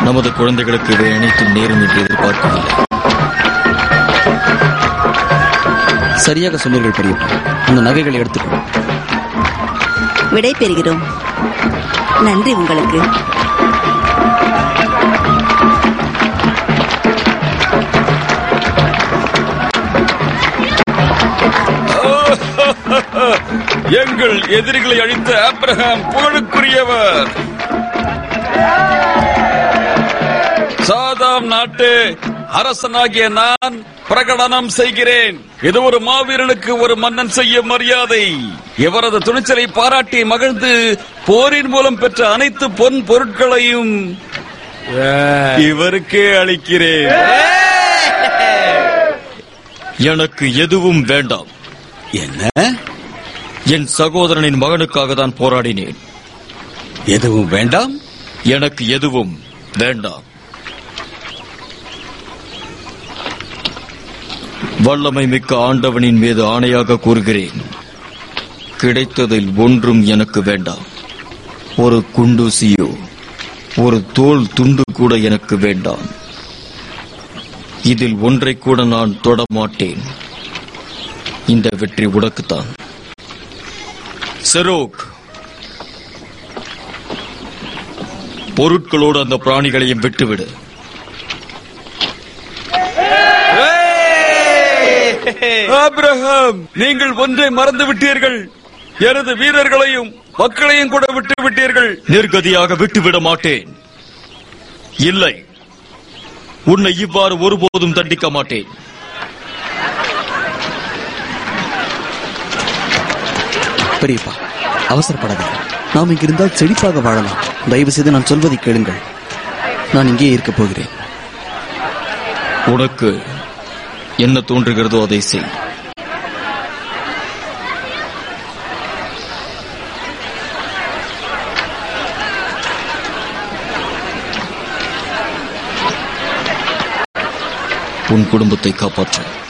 நமது குழந்தைகளுக்கு இவை அனைத்தும் நேரும் என்று எதிர்பார்க்கவில்லை. சரியாக சொன்னீர்கள் பெரியப்பா. அந்த நகைகளை எடுத்துக்கொள். விடை பெறுகிறோம். நன்றி உங்களுக்கு. எங்கள் எதிரிகளை அழித்த ஆபிரகாம் புகழுக்குரியவர். சாதாம் நாட்டு அரசனாகிய நான் பிரகடனம் செய்கிறேன். இது ஒரு மாவீரனுக்கு ஒரு மன்னன் செய்யும் மரியாதை. இவரது துணிச்சலை பாராட்டி மகிழ்ந்து போரின் மூலம் பெற்ற அனைத்து பொன் பொருட்களையும் இவருக்கே அளிக்கிறேன். எனக்கு எதுவும் வேண்டாம். என்ன? என் சகோதரனின் மகனுக்காக தான் போராடினேன். எதுவும் வேண்டாம்? எனக்கு எதுவும் வேண்டாம். வல்லமை மிக்க ஆண்டவனின் மீது ஆணையாக கூறுகிறேன், கிடைத்ததில் ஒன்றும் எனக்கு வேண்டாம். ஒரு குண்டூசியோ ஒரு தோல் துண்டு கூட எனக்கு வேண்டாம். இதில் ஒன்றை கூட நான் தொட மாட்டேன். இந்த வெற்றி உனக்குத்தான். செரோக், பொருட்களோடு அந்த பிராணிகளையும் விட்டுவிடு. ஆபிரகாம், நீங்கள் ஒன்றை மறந்து விட்டீர்கள். எனது வீரர்களையும் மக்களையும் கூட விட்டு விட்டீர்கள். நிர்கதியாக விட்டுவிட மாட்டேன். இல்லை, உன்னை இவ்வாறு ஒருபோதும் தண்டிக்க மாட்டேன். பெரியப்பா, அவசரப்படாதீர்கள். நாம் இங்கிருந்தால் செழிப்பாக வாழலாம். தயவு செய்து நான் சொல்வதை கேளுங்கள். நான் இங்கே இருக்கப் போகிறேன். உனக்கு என்ன தோன்றுகிறதோ அதை செய். உன் குடும்பத்தை காப்பாற்று.